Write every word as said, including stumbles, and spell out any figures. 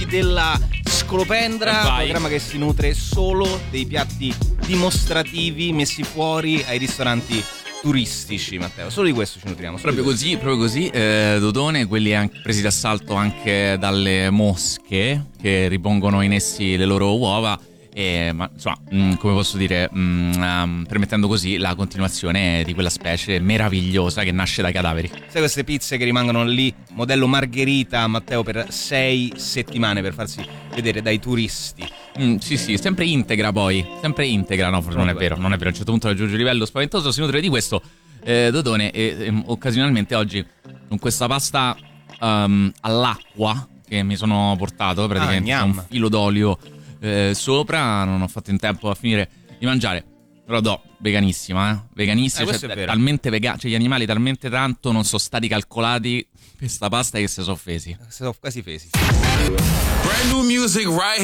della Scolopendra, Eh, un programma che si nutre solo dei piatti dimostrativi messi fuori ai ristoranti turistici, Matteo. Solo di questo ci nutriamo. solo Proprio di così, proprio così, eh, Dodone, quelli anche presi d'assalto anche dalle mosche che ripongono in essi le loro uova. E, ma insomma, mh, come posso dire, mh, um, permettendo così la continuazione di quella specie meravigliosa che nasce dai cadaveri. Sai queste pizze che rimangono lì, modello margherita, Matteo, per sei settimane per farsi vedere dai turisti? Mm, sì, sì, sempre integra poi, sempre integra, no, non è vero, non è vero, a un certo punto raggiunge un livello spaventoso, si nutre di questo, eh, Dodone, e e occasionalmente oggi con questa pasta um, all'acqua che mi sono portato, praticamente Ah, un gnam. filo d'olio eh, sopra, non ho fatto in tempo a finire di mangiare, però do, veganissima, eh, veganissima, Eh, questo cioè, è vero. talmente vegana, cioè gli animali talmente tanto non sono stati calcolati per sta pasta che si sono offesi. Sono quasi fesi. Brand new music right